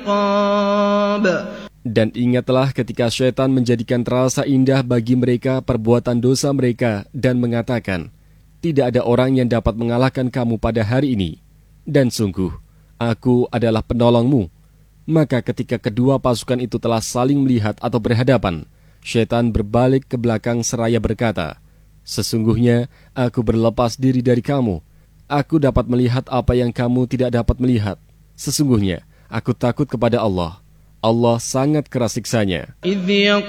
Dan ingatlah ketika syaitan menjadikan terasa indah bagi mereka perbuatan dosa mereka dan mengatakan, tidak ada orang yang dapat mengalahkan kamu pada hari ini. Dan sungguh, aku adalah penolongmu. Maka ketika kedua pasukan itu telah saling melihat atau berhadapan, syaitan berbalik ke belakang seraya berkata, sesungguhnya aku berlepas diri dari kamu. Aku dapat melihat apa yang kamu tidak dapat melihat. Sesungguhnya, aku takut kepada Allah. Allah sangat keras siksanya.